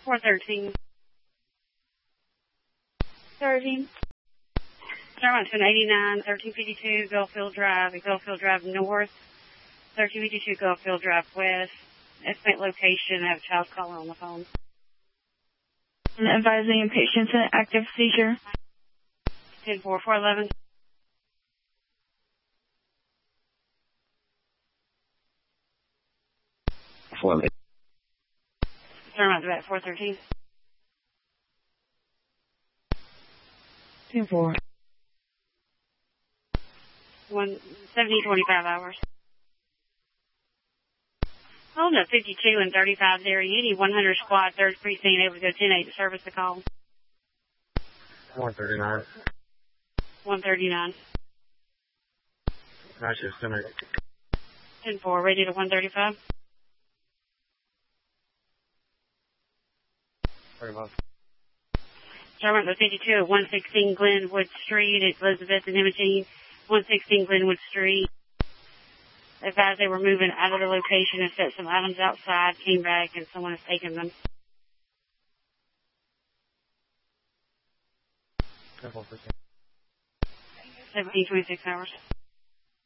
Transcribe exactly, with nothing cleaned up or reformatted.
four thirteen. thirteen. Starbucks one eighty-nine, thirteen fifty-two Gulffield Drive, at Gulffield Drive North, thirteen fifty-two Gulffield Drive West. Estimate location. I have a child caller on the phone. Advising patients in active seizure. ten four, four eleven. four eleven. Starbucks about four thirteen. ten four. One seventeen twenty-five hours. Hold up fifty-two and thirty-five there. Unity one hundred squad, third precinct, able to go ten eight to service the call. one thirty-nine. one thirty-nine. Nice estimate. ten four, ready to one thirty-five. Very much. Starbucks fifty-two at one sixteen Glenwood Street at Elizabeth and Imogene. one sixteen Glenwood Street. Advised they were moving out of the location and set some items outside, came back, and someone has taken them. seventeen twenty-six hours.